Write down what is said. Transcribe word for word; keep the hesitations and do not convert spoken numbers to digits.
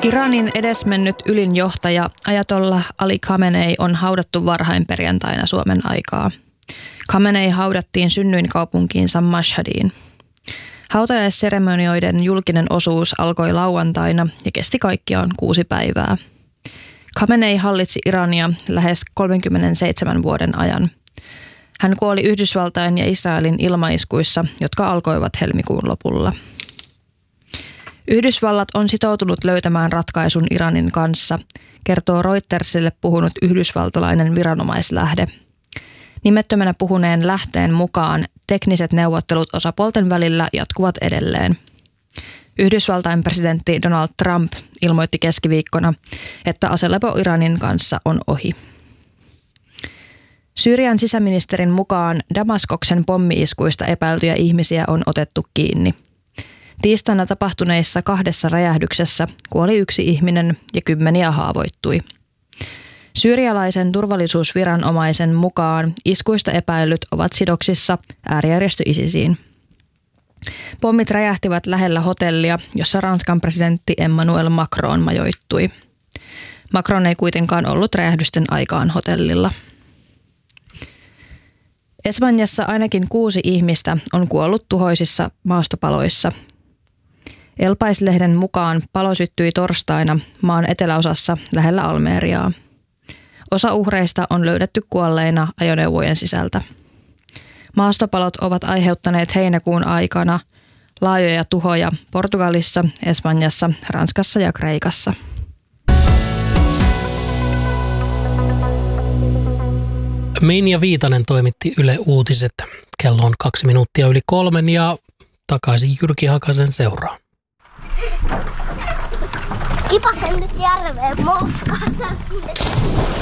Iranin edesmennyt ylin johtaja Ayatollah Ali Khamenei on haudattu varhain perjantaina Suomen aikaa. Khamenei haudattiin synnyinkaupunkiinsa Mashhadiin. Hautajaisseremonioiden julkinen osuus alkoi lauantaina ja kesti kaikkiaan kuusi päivää. Khamenei hallitsi Irania lähes kolmenkymmenenseitsemän vuoden ajan. Hän kuoli Yhdysvaltain ja Israelin ilmaiskuissa, jotka alkoivat helmikuun lopulla. Yhdysvallat on sitoutunut löytämään ratkaisun Iranin kanssa, kertoo Reutersille puhunut yhdysvaltalainen viranomaislähde. Nimettömänä puhuneen lähteen mukaan tekniset neuvottelut osapuolten välillä jatkuvat edelleen. Yhdysvaltain presidentti Donald Trump ilmoitti keskiviikkona, että aselepo Iranin kanssa on ohi. Syyrian sisäministerin mukaan Damaskoksen pommi-iskuista epäiltyjä ihmisiä on otettu kiinni. Tiistaina tapahtuneissa kahdessa räjähdyksessä kuoli yksi ihminen ja kymmeniä haavoittui. Syyrialaisen turvallisuusviranomaisen mukaan iskuista epäillyt ovat sidoksissa äärijärjestö ISISiin. Pommit räjähtivät lähellä hotellia, jossa Ranskan presidentti Emmanuel Macron majoittui. Macron ei kuitenkaan ollut räjähdysten aikaan hotellilla. Espanjassa ainakin kuusi ihmistä on kuollut tuhoisissa maastopaloissa. El Pais-lehden mukaan palo syttyi torstaina maan eteläosassa lähellä Almeriaa. Osa uhreista on löydetty kuolleina ajoneuvojen sisältä. Maastopalot ovat aiheuttaneet heinäkuun aikana laajoja tuhoja Portugalissa, Espanjassa, Ranskassa ja Kreikassa. Minja Viitanen toimitti Yle Uutiset. Kello on kaksi minuuttia yli kolmen ja takaisin Jyrki Hakasen seuraan. Kipasen nyt järveen motkata.